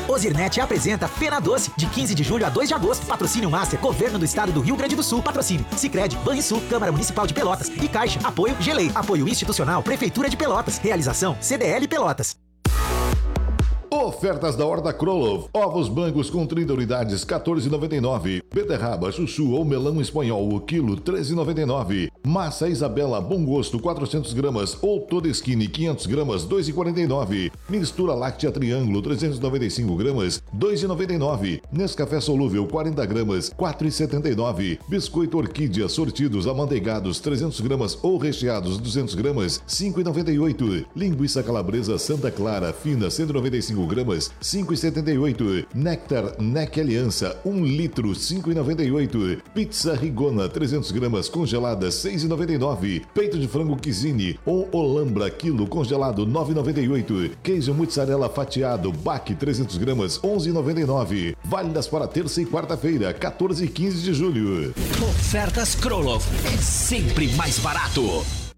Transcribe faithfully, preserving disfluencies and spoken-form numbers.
Ozirnet apresenta Fena Doce, de quinze de julho a dois de agosto. Patrocínio Master, Governo do Estado do Rio Grande do Sul. Patrocínio Sicredi, Banrisul, Câmara Municipal de Pelotas e Caixa. Apoio G L E I. Apoio institucional, Prefeitura de Pelotas. Realização C D L Pelotas. Ofertas da Horta Krolov. Ovos brancos com trinta unidades, quatorze reais e noventa e nove centavos. Beterraba, chuchu ou melão espanhol, o quilo, treze reais e noventa e nove centavos. Massa Isabela, bom gosto, quatrocentas gramas ou toda skinny, quinhentas gramas, dois reais e quarenta e nove centavos. Mistura láctea triângulo, trezentas e noventa e cinco gramas, dois reais e noventa e nove centavos. Nescafé solúvel, quarenta gramas, quatro reais e setenta e nove centavos. Biscoito Orquídea, sortidos, amanteigados, trezentas gramas ou recheados, duzentas gramas, cinco reais e noventa e oito centavos. Linguiça calabresa Santa Clara, fina, cento e noventa e cinco gramas, cinco reais e setenta e oito centavos. Néctar Nec Aliança, um litro, cinco reais e noventa e oito centavos. Pizza Rigona, trezentas gramas, congelada, seis reais e noventa e nove centavos. Peito de frango Kizini ou Olambra, quilo, congelado, nove reais e noventa e oito centavos. Queijo mussarela fatiado, Bac, trezentas gramas, onze reais e noventa e nove centavos. Válidas para terça e quarta-feira, quatorze e quinze de julho. Ofertas Krolov é sempre mais barato.